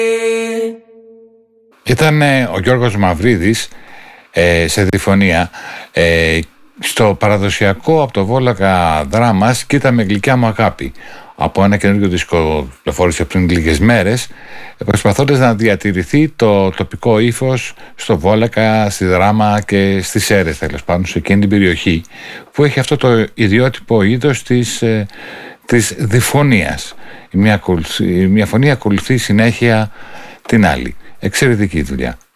Ήταν ο Γιώργος Μαυρίδης σε διφωνία στο παραδοσιακό από το Βόλακα δράμας «Κοίτα με γλυκιά μου αγάπη», από ένα καινούργιο δίσκο που κυκλοφόρησε πριν λίγες μέρες, προσπαθώντας να διατηρηθεί το τοπικό ύφος στο Βόλακα, στη Δράμα και στις Σέρρες, τέλος πάντων, σε εκείνη την περιοχή που έχει αυτό το ιδιότυπο είδος της διφωνίας. Μια φωνή ακολουθεί συνέχεια την άλλη. Εξαιρετική δουλειά.